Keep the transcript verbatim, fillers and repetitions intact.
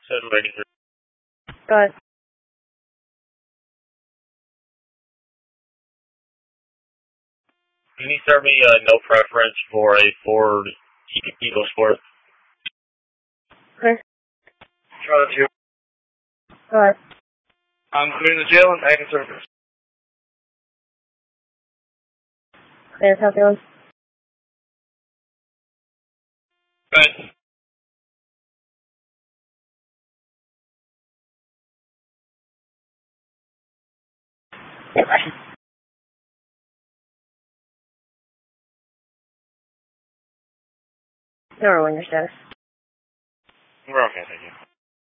Said waiting for. Go ahead. Can you serve me uh, no preference for a Ford Eagle Sport? Okay. Charlie two. Go ahead. I'm clearing the jail and I can service. Clear, how feeling? Good. No, when your status. We're okay, thank you.